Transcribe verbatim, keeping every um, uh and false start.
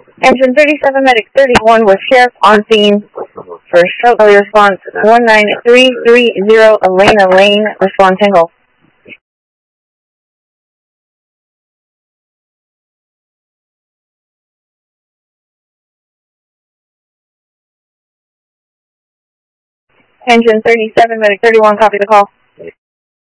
Engine thirty-seven, Medic thirty-one with Sheriff on scene for stroke response one nine three three zero Elena Lane, respond Tango. Engine thirty-seven, Medic thirty-one, copy the call.